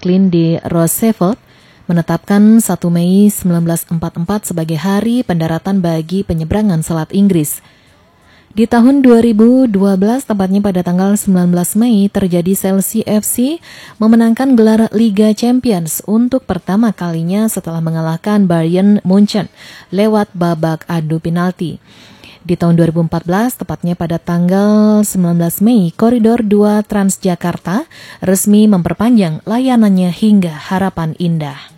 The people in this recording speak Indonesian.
Franklin D. Roosevelt menetapkan 1 Mei 1944 sebagai hari pendaratan bagi penyeberangan Selat Inggris. Di tahun 2012, tepatnya pada tanggal 19 Mei, terjadi Chelsea FC memenangkan gelar Liga Champions untuk pertama kalinya setelah mengalahkan Bayern Munchen lewat babak adu penalti. Di tahun 2014, tepatnya pada tanggal 19 Mei, Koridor 2 Transjakarta resmi memperpanjang layanannya hingga Harapan Indah.